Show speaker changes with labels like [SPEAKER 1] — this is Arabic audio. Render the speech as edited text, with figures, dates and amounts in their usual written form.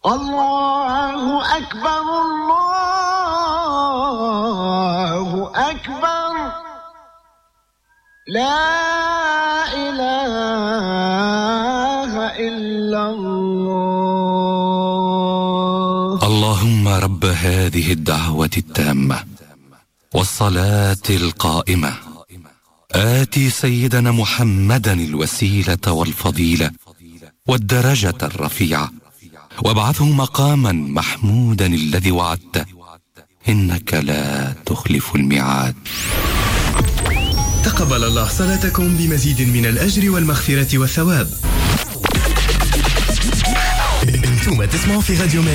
[SPEAKER 1] الله أكبر الله أكبر لا إله إلا الله.
[SPEAKER 2] اللهم رب هذه الدعوة التامة والصلاة القائمة آتي سيدنا محمدا الوسيلة والفضيلة والدرجة الرفيعة وابعثه مقاما محمودا الذي وعدته إنك لا تخلف الميعاد.
[SPEAKER 3] تقبل الله صلاتكم بمزيد من الأجر والمغفرة والثواب. انتم تسمعوا في راديو